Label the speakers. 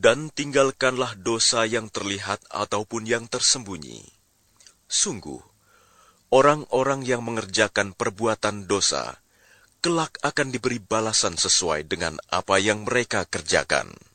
Speaker 1: Dan tinggalkanlah dosa yang terlihat ataupun yang tersembunyi. Sungguh, orang-orang yang mengerjakan perbuatan dosa, kelak akan diberi balasan sesuai dengan apa yang mereka kerjakan.